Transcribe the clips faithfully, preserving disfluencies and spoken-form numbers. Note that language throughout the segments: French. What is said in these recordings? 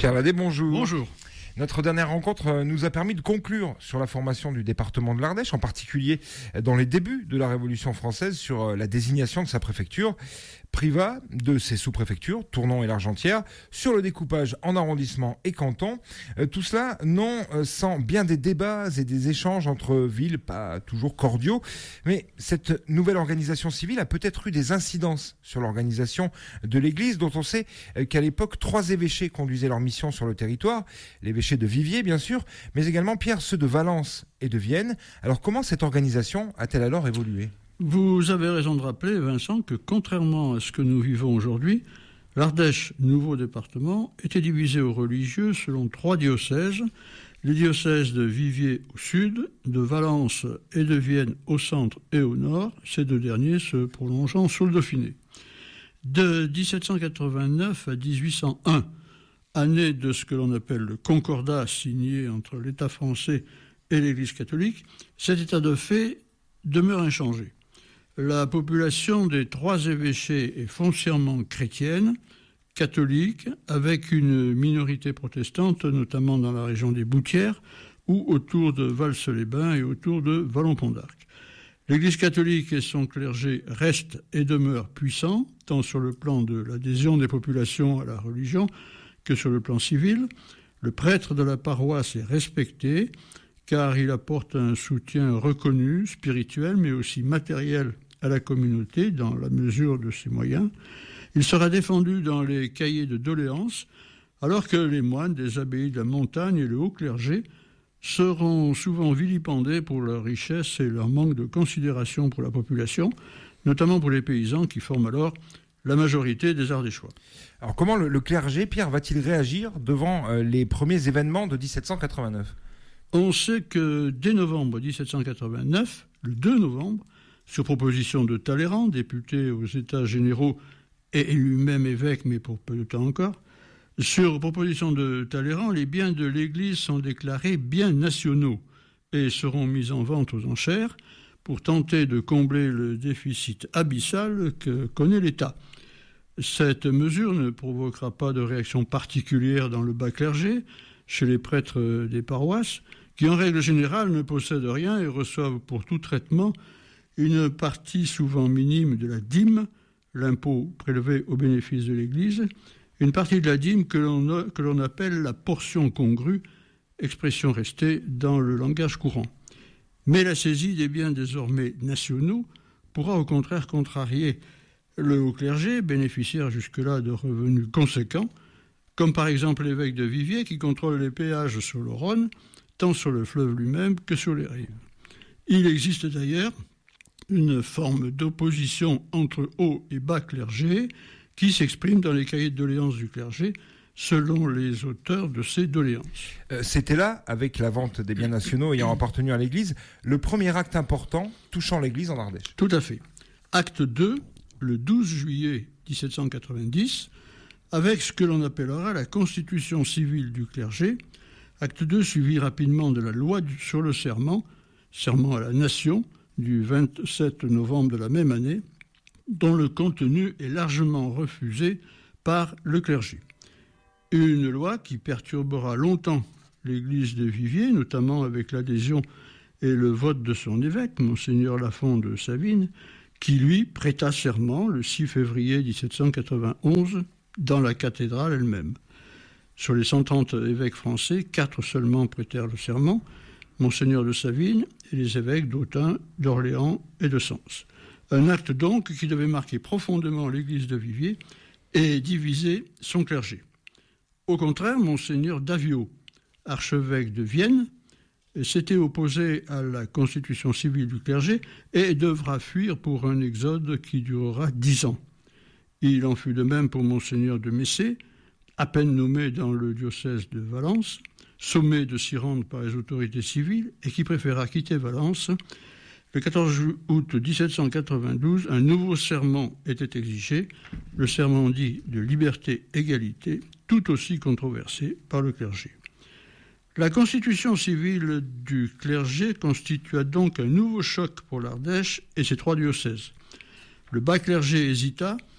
Pierre Ladet, bonjour. Bonjour. Notre dernière rencontre nous a permis de conclure sur la formation du département de l'Ardèche, en particulier dans les débuts de la Révolution française, sur la désignation de sa préfecture, Privas de ses sous-préfectures, Tournon et l'Argentière, sur le découpage en arrondissements et cantons. Tout cela non sans bien des débats et des échanges entre villes, pas toujours cordiaux. Mais cette nouvelle organisation civile a peut-être eu des incidences sur l'organisation de l'Église, dont on sait qu'à l'époque, trois évêchés conduisaient leur mission sur le territoire. L'évêché de Viviers, bien sûr, mais également, Pierre, ceux de Valence et de Vienne. Alors comment cette organisation a-t-elle alors évolué ? Vous avez raison de rappeler, Vincent, que contrairement à ce que nous vivons aujourd'hui, l'Ardèche, nouveau département, était divisé aux religieux selon trois diocèses, les diocèses de Viviers au sud, de Valence et de Vienne au centre et au nord, ces deux derniers se prolongeant sous le Dauphiné. De dix-sept cent quatre-vingt-neuf à dix-huit cent un, année de ce que l'on appelle le concordat signé entre l'État français et l'Église catholique, cet état de fait demeure inchangé. La population des trois évêchés est foncièrement chrétienne, catholique, avec une minorité protestante, notamment dans la région des Boutières ou autour de Vals-les-Bains et autour de Vallon-Pont d'Arc. L'Église catholique et son clergé restent et demeurent puissants, tant sur le plan de l'adhésion des populations à la religion que sur le plan civil. Le prêtre de la paroisse est respecté, car il apporte un soutien reconnu, spirituel, mais aussi matériel à la communauté, dans la mesure de ses moyens. Il sera défendu dans les cahiers de doléances, alors que les moines des abbayes de la montagne et le haut clergé seront souvent vilipendés pour leur richesse et leur manque de considération pour la population, notamment pour les paysans qui forment alors la majorité des Ardéchois. Alors comment le, le clergé, Pierre, va-t-il réagir devant euh, les premiers événements de dix-sept cent quatre-vingt-neuf ? On sait que dès novembre dix-sept cent quatre-vingt-neuf, le deux novembre, sur proposition de Talleyrand, député aux États généraux et élu même évêque, mais pour peu de temps encore, sur proposition de Talleyrand, les biens de l'Église sont déclarés biens nationaux et seront mis en vente aux enchères pour tenter de combler le déficit abyssal que connaît l'État. Cette mesure ne provoquera pas de réaction particulière dans le bas clergé, chez les prêtres des paroisses, qui en règle générale ne possèdent rien et reçoivent pour tout traitement une partie souvent minime de la dîme, l'impôt prélevé au bénéfice de l'Église, une partie de la dîme que l'on, a, que l'on appelle la portion congrue, expression restée dans le langage courant. Mais la saisie des biens désormais nationaux pourra au contraire contrarier le haut clergé, bénéficiaire jusque-là de revenus conséquents, comme par exemple l'évêque de Viviers qui contrôle les péages sur le Rhône, tant sur le fleuve lui-même que sur les rives. Il existe d'ailleurs une forme d'opposition entre haut et bas clergé qui s'exprime dans les cahiers de doléances du clergé selon les auteurs de ces doléances. Euh, c'était là, avec la vente des biens nationaux ayant appartenu à l'Église, le premier acte important touchant l'Église en Ardèche. Tout à fait. Acte deux, le douze juillet dix-sept cent quatre-vingt-dix, avec ce que l'on appellera la constitution civile du clergé. Acte deux suivi rapidement de la loi sur le serment, serment à la nation, du vingt-sept novembre de la même année, dont le contenu est largement refusé par le clergé. Une loi qui perturbera longtemps l'église de Viviers, notamment avec l'adhésion et le vote de son évêque, Monseigneur Lafond de Savines, qui lui prêta serment le six février dix-sept cent quatre-vingt-onze dans la cathédrale elle-même. Sur les cent trente évêques français, quatre seulement prêtèrent le serment, Monseigneur de Savines et les évêques d'Autun, d'Orléans et de Sens. Un acte donc qui devait marquer profondément l'église de Viviers et diviser son clergé. Au contraire, Monseigneur Daviot, archevêque de Vienne, s'était opposé à la constitution civile du clergé et devra fuir pour un exode qui durera dix ans. Il en fut de même pour Monseigneur de Messé, à peine nommé dans le diocèse de Valence, sommé de s'y rendre par les autorités civiles et qui préféra quitter Valence. Le quatorze août dix-sept cent quatre-vingt-douze, un nouveau serment était exigé, le serment dit de liberté-égalité, tout aussi controversé par le clergé. La constitution civile du clergé constitua donc un nouveau choc pour l'Ardèche et ses trois diocèses. Le bas clergé hésita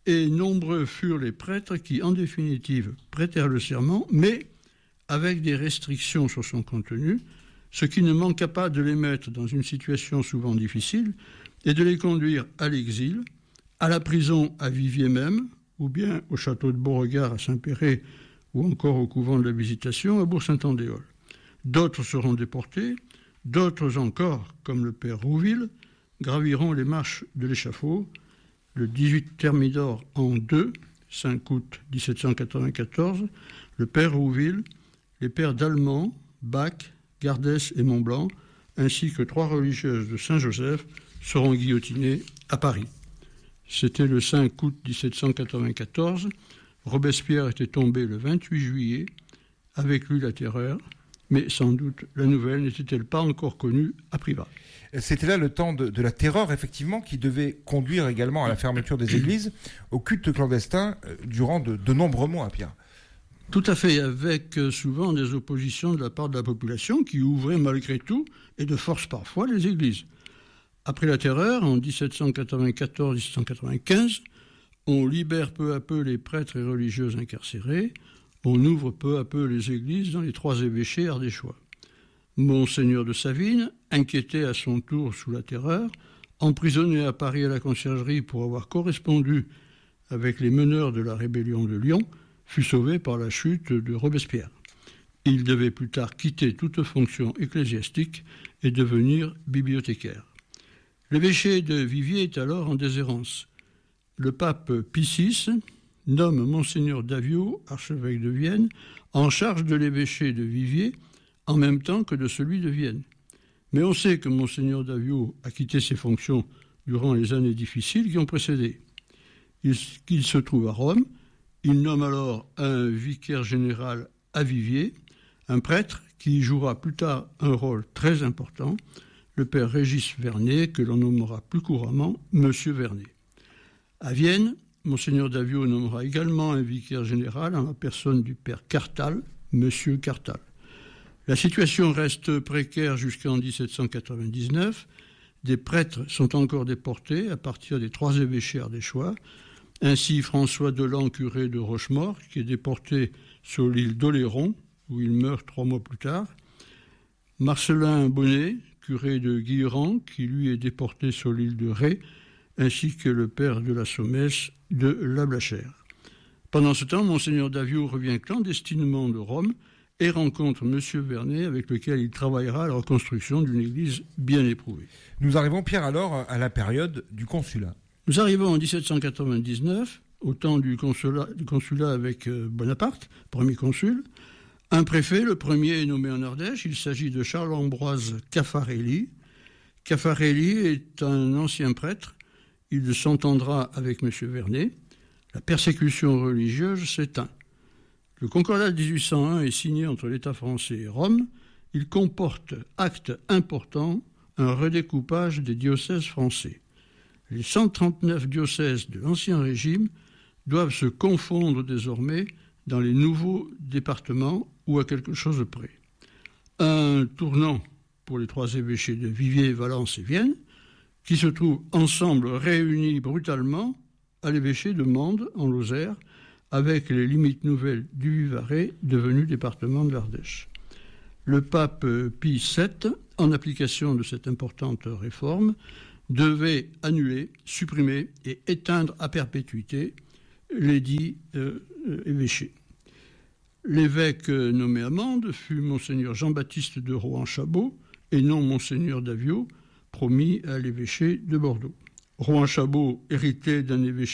et nombreux furent les prêtres qui, en définitive, prêtèrent le serment, mais avec des restrictions sur son contenu, ce qui ne manqua pas de les mettre dans une situation souvent difficile et de les conduire à l'exil, à la prison à Viviers même, ou bien au château de Beauregard à Saint-Péray, ou encore au couvent de la Visitation à Bourg-Saint-Andéol. D'autres seront déportés, d'autres encore, comme le père Rouville, graviront les marches de l'échafaud. Le dix-huit Thermidor en deux, cinq août dix-sept cent quatre-vingt-quatorze, le père Rouville, les pères d'Allemand, Bach, Gardès et Montblanc, ainsi que trois religieuses de Saint-Joseph, seront guillotinés à Paris. C'était le cinq août dix-sept cent quatre-vingt-quatorze. Robespierre était tombé le vingt-huit juillet, avec lui la terreur, mais sans doute la nouvelle n'était-elle pas encore connue à Privas. C'était là le temps de, de la terreur, effectivement, qui devait conduire également à la fermeture des églises, au culte clandestin, euh, durant de, de nombreux mois, Pierre. Tout à fait, avec souvent des oppositions de la part de la population qui ouvrait malgré tout, et de force parfois, les églises. Après la terreur, en dix-sept cent quatre-vingt-quatorze dix-sept cent quatre-vingt-quinze, on libère peu à peu les prêtres et religieuses incarcérés, on ouvre peu à peu les églises dans les trois évêchés ardéchois. Monseigneur de Savines, inquiété à son tour sous la terreur, emprisonné à Paris à la conciergerie pour avoir correspondu avec les meneurs de la rébellion de Lyon, fut sauvé par la chute de Robespierre. Il devait plus tard quitter toute fonction ecclésiastique et devenir bibliothécaire. L'évêché de Viviers est alors en déshérence. Le pape Pie six nomme Monseigneur Daviaux, archevêque de Vienne, en charge de l'évêché de Viviers, en même temps que de celui de Vienne. Mais on sait que Monseigneur Daviaux a quitté ses fonctions durant les années difficiles qui ont précédé. Il, qu'il se trouve à Rome, il nomme alors un vicaire général à Viviers, un prêtre qui jouera plus tard un rôle très important, le père Régis Vernet, que l'on nommera plus couramment Monsieur Vernet. À Vienne, Monseigneur Daviaux nommera également un vicaire général en la personne du père Cartal, Monsieur Cartal. La situation reste précaire jusqu'en dix-sept cent quatre-vingt-dix-neuf. Des prêtres sont encore déportés à partir des trois évêchés ardéchois. Ainsi, François Delan, curé de Rochemort, qui est déporté sur l'île d'Oléron, où il meurt trois mois plus tard. Marcelin Bonnet, curé de Guilherand, qui lui est déporté sur l'île de Ré, ainsi que le père de la Sommesse de La Blachère. Pendant ce temps, Monseigneur Daviaux revient clandestinement de Rome et rencontre M. Vernet, avec lequel il travaillera à la reconstruction d'une église bien éprouvée. Nous arrivons, Pierre, alors à la période du consulat. Nous arrivons en dix-sept cent quatre-vingt-dix-neuf, au temps du consulat, du consulat avec Bonaparte, premier consul. Un préfet, le premier, est nommé en Ardèche. Il s'agit de Charles-Ambroise Caffarelli. Caffarelli est un ancien prêtre. Il s'entendra avec M. Vernet. La persécution religieuse s'éteint. Le concordat de dix-huit cent un est signé entre l'État français et Rome. Il comporte, acte important, un redécoupage des diocèses français. Les cent trente-neuf diocèses de l'Ancien Régime doivent se confondre désormais dans les nouveaux départements ou à quelque chose près. Un tournant pour les trois évêchés de Viviers, Valence et Vienne, qui se trouvent ensemble réunis brutalement à l'évêché de Mende, en Lozère, avec les limites nouvelles du Vivarais, devenu département de l'Ardèche. Le pape Pie sept, en application de cette importante réforme, devait annuler, supprimer et éteindre à perpétuité les dits euh, évêchés. L'évêque nommé à Mende fut Monseigneur Jean-Baptiste de Rohan-Chabot et non Monseigneur Daviaux, promis à l'évêché de Bordeaux. Rohan-Chabot héritait d'un évêché